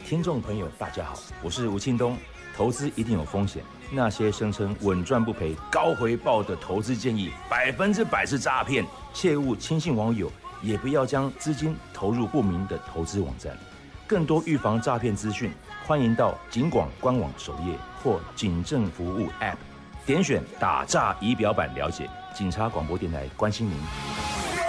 听众朋友，大家好，我是吴庆东。投资一定有风险，那些声称稳赚不赔、高回报的投资建议，100%是诈骗，切勿轻信网友，也不要将资金投入不明的投资网站。更多预防诈骗资讯，欢迎到警广官网首页或警政服务 App 点选打诈仪表板了解。警察广播电台关心您。